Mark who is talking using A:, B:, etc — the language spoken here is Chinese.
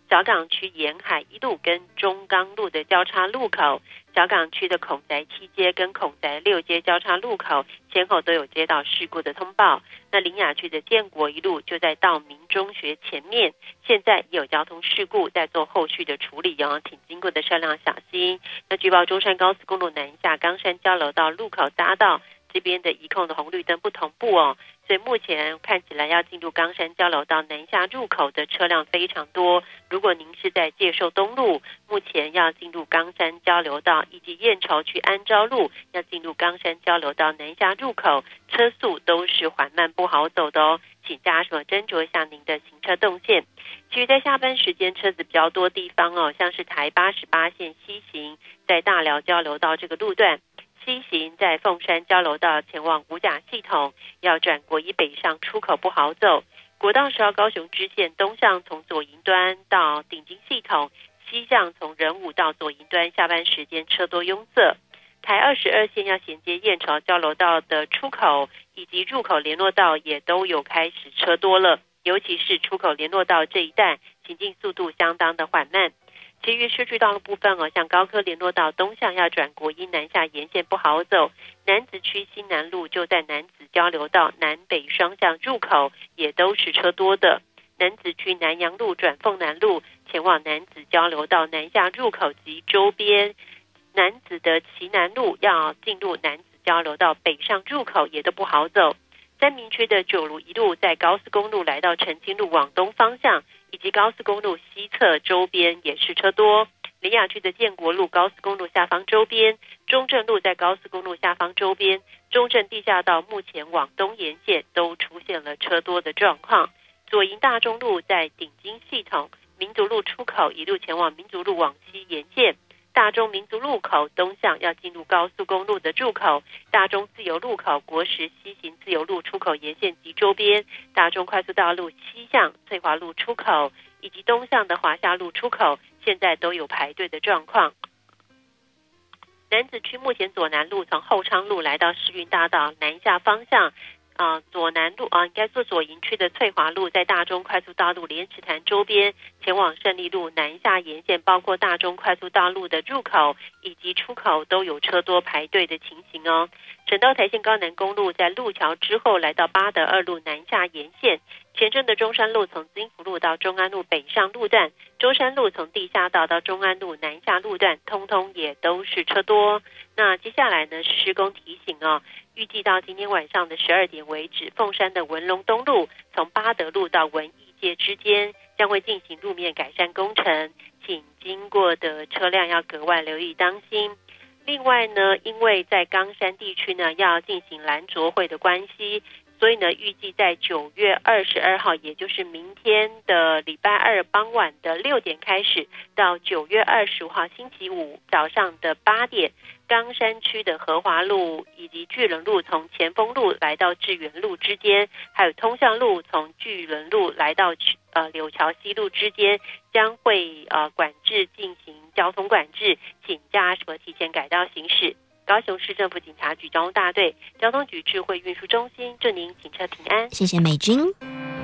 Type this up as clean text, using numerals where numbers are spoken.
A: 小港区沿海一路跟中钢路的交叉路口，小港区的孔宅7街跟孔宅6街交叉路口先后都有接到事故的通报。那苓雅区的建国一路就在道明中学前面，现在也有交通事故在做后续的处理哦，请经过的车辆小心。那据报中山高速公路南下冈山交流道路口匝道这边的移控的红绿灯不同步哦，所以目前看起来要进入冈山交流道南下入口的车辆非常多。如果您是在介寿东路，目前要进入冈山交流道，以及燕巢区安昭路要进入冈山交流道南下入口，车速都是缓慢不好走的哦，请大家斟酌一下您的行车动线。其实在下班时间车子比较多地方哦，像是台88线西行在大寮交流道这个路段，西行在凤山交流道前往五甲系统，要转国一北上出口不好走。国道10号高雄支线东向从左营端到顶金系统，西向从仁武到左营端，下班时间车多拥塞。台22线要衔接燕巢交流道的出口以及入口联络道也都有开始车多了，尤其是出口联络道这一带行进速度相当的缓慢。其余市区道路部分像高科联络道东向要转国一南下沿线不好走，楠梓区新南路就在楠梓交流道南北双向入口也都是车多的。楠梓区南阳路转凤南路前往楠梓交流道南下入口及周边，楠梓的旗南路要进入楠梓交流道北上入口也都不好走。三民区的九如一路在高速公路来到澄清路往东方向，以及高速公路西侧周边也是车多。苓雅区的建国路高速公路下方周边，中正路在高速公路下方周边，中正地下道目前往东沿线都出现了车多的状况。左营大中路在顶金系统，民族路出口一路前往民族路往西沿线，大中民族路口东向要进入高速公路的入口，大中自由路口国十西行自由路出口沿线及周边，大中快速道路西向翠华路出口以及东向的华夏路出口现在都有排队的状况。楠梓区目前左南路从后昌路来到世运大道南下方向，左南路应该说左营区的翠华路在大中快速道路莲池潭周边前往胜利路南下沿线，包括大中快速道路的入口以及出口都有车多排队的情形哦。省道台线高南公路在路桥之后来到八德二路南下沿线，前镇的中山路从金福路到中安路北上路段，中山路从地下道到中安路南下路段通通也都是车多。那接下来呢是施工提醒哦，预计到今天晚上的12点为止，凤山的文龙东路从八德路到文艺街之间将会进行路面改善工程，请经过的车辆要格外留意当心。另外呢，因为在冈山地区呢要进行蓝浊会的关系，所以呢预计在9月22号，也就是明天的礼拜二傍晚的6点开始，到9月25号星期五早上的8点，冈山区的和华路以及巨人路从前锋路来到致远路之间，还有通向路从巨人路来到柳桥西路之间将会管制进行交通管制，请驾驶提前改道行驶。高雄市政府警察局交通大队交通局智慧运输中心祝您行车平安。
B: 谢谢美君。